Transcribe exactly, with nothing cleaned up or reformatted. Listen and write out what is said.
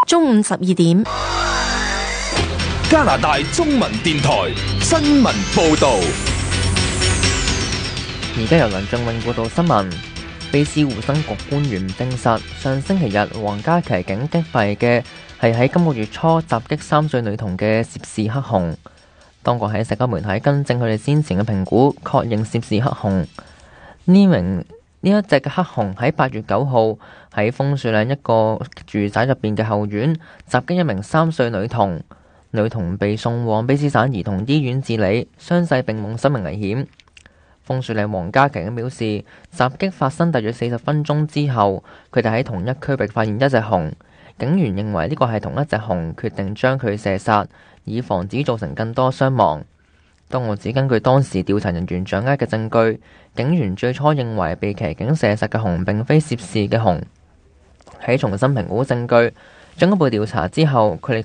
中午十二點， 加拿大中文電台新聞報道。 而家由梁俊永報道新聞。卑斯護生局官員證實，上星期日皇家騎警擊斃嘅係喺今個月初襲擊三歲女童嘅涉事黑熊。當局喺社交媒體更正佢哋先前嘅評估，確認涉事黑熊。呢名呢一隻嘅黑熊喺八月九號喺楓樹嶺一個住宅入邊嘅後院襲擊一名三歲女童，女童被送往卑斯省兒童醫院治理，傷勢並冇生命危險。楓樹嶺皇家騎警表示，襲擊發生大約四十分鐘之後，佢哋喺同一區域發現一隻熊。警員認為呢個係同一隻熊，決定將佢射殺，以防止造成更多傷亡。當局指根據當時調查人員掌握嘅證據，警員最初認為被騎警射殺嘅熊並非涉事嘅熊。喺重新評估證據、進一步調查之後，佢哋